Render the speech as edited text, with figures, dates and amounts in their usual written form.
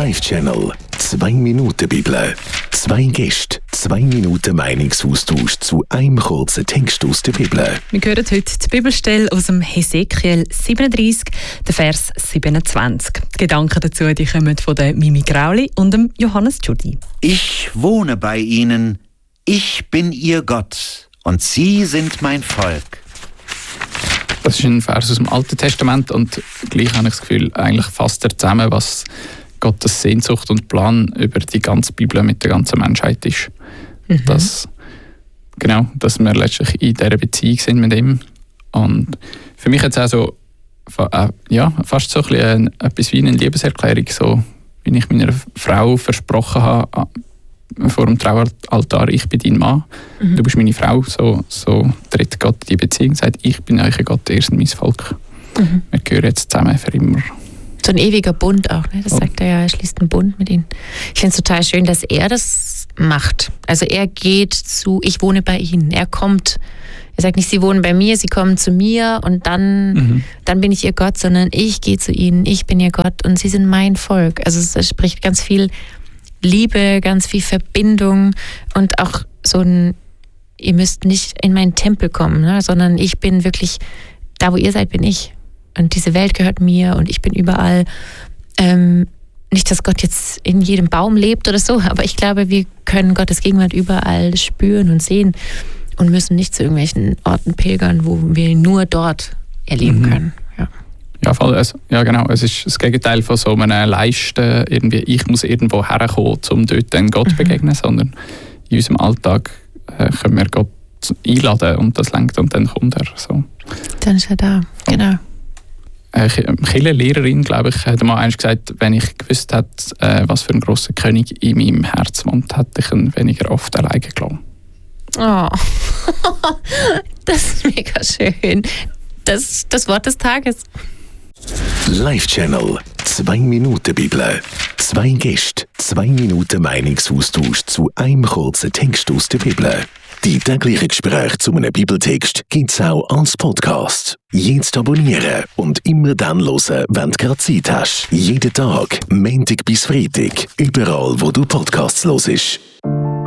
Live-Channel. 2 Minuten Bibel. 2 Gäste, 2 Minuten Meinungsaustausch zu einem kurzen Text aus der Bibel. Wir hören heute die Bibelstelle aus dem Hesekiel 37, der Vers 27. Die Gedanken dazu die kommen von der Mimi Grauli und dem Johannes Tschudi. Ich wohne bei ihnen, ich bin ihr Gott und sie sind mein Volk. Das ist ein Vers aus dem Alten Testament und gleich habe ich das Gefühl, eigentlich fasst er zusammen, was Gottes Sehnsucht und Plan über die ganze Bibel mit der ganzen Menschheit ist. Dass wir letztlich in dieser Beziehung sind mit ihm. Und für mich jetzt auch so, fast so ein bisschen etwas wie eine Liebeserklärung, so wie ich meiner Frau versprochen habe, vor dem Traualtar, ich bin dein Mann, du bist meine Frau, so tritt Gott in die Beziehung und sagt, ich bin euer Gott, ihr seid mein Volk. Wir gehören jetzt zusammen für immer. So ein ewiger Bund auch, ne? Das sagt er ja, er schließt einen Bund mit ihnen. Ich finde es total schön, dass er das macht. Also er geht zu, ich wohne bei ihnen, er kommt. Er sagt nicht, sie wohnen bei mir, sie kommen zu mir und dann bin ich ihr Gott, sondern ich gehe zu ihnen, ich bin ihr Gott und sie sind mein Volk. Also es spricht ganz viel Liebe, ganz viel Verbindung und auch so ein, ihr müsst nicht in meinen Tempel kommen, ne, sondern ich bin wirklich, da wo ihr seid, bin ich. Und diese Welt gehört mir und ich bin überall. Nicht, dass Gott jetzt in jedem Baum lebt oder so, aber ich glaube, wir können Gottes Gegenwart überall spüren und sehen und müssen nicht zu irgendwelchen Orten pilgern, wo wir ihn nur dort erleben können. Ja, voll. Genau. Es ist das Gegenteil von so einer Leiste, irgendwie, ich muss irgendwo herkommen, um dort dann Gott zu begegnen, sondern in unserem Alltag können wir Gott einladen und das lenkt und dann kommt er. So. Dann ist er da, genau. Eine Kirchenlehrerin, glaube ich, hat mal einst gesagt, wenn ich gewusst hätte, was für ein grosser König in meinem Herz wohnt, hätte ich ihn weniger oft alleine gelassen. Oh, das ist mega schön. Das ist das Wort des Tages. Live-Channel. 2 Minuten Bibel. 2 Gäste, 2 Minuten Meinungsaustausch zu einem kurzen Text aus der Bibel. Die täglichen Gespräche zu einem Bibeltext gibt es auch als Podcast. Jetzt abonnieren und immer dann hören, wenn du gerade Zeit hast. Jeden Tag, Montag bis Freitag, überall wo du Podcasts hörst.